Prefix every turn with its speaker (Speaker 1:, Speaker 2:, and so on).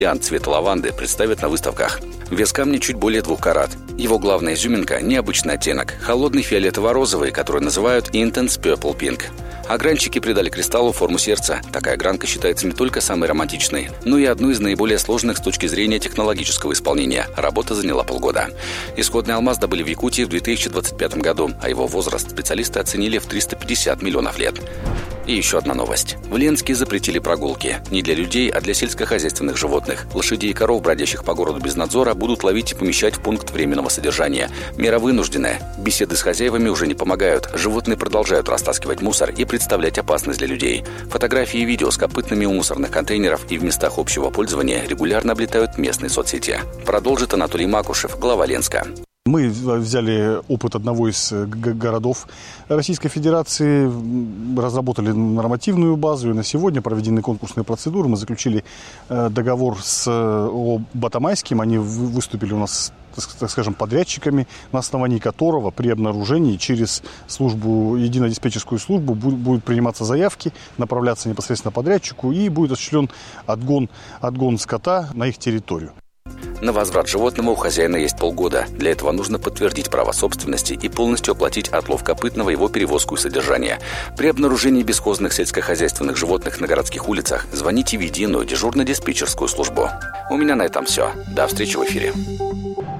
Speaker 1: цвета лаванды представят на выставках. Вес камня чуть более 2 карат. Его главная изюминка – необычный оттенок – холодный фиолетово-розовый, который называют Intense Purple Pink. Огранчики придали кристаллу форму сердца. Такая огранка считается не только самой романтичной, но и одной из наиболее сложных с точки зрения технологического исполнения. Работа заняла полгода. Исходный алмаз добыли в Якутии в 2025 году, а его возраст специалисты оценили в 350 миллионов лет. И еще одна новость. В Ленске запретили прогулки. Не для людей, а для сельскохозяйственных животных. Лошадей и коров, бродящих по городу без надзора, будут ловить и помещать в пункт временного содержания. Мера вынужденная. Беседы с хозяевами уже не помогают. Животные продолжают растаскивать мусор и представлять опасность для людей. Фотографии и видео с копытными у мусорных контейнеров и в местах общего пользования регулярно облетают местные соцсети. Продолжит Анатолий Макушев, глава Ленска.
Speaker 2: Мы взяли опыт одного из городов Российской Федерации, разработали нормативную базу, и на сегодня проведены конкурсные процедуры. Мы заключили договор с ООО «Батамайским». Они выступили у нас, так скажем, подрядчиками, на основании которого при обнаружении через службу, единую диспетчерскую службу будут приниматься заявки, направляться непосредственно подрядчику, и будет осуществлен отгон скота на их территорию.
Speaker 1: На возврат животного у хозяина есть полгода. Для этого нужно подтвердить право собственности и полностью оплатить отлов копытного, его перевозку и содержание. При обнаружении бесхозных сельскохозяйственных животных на городских улицах звоните в единую дежурно-диспетчерскую службу. У меня на этом все. До встречи в эфире.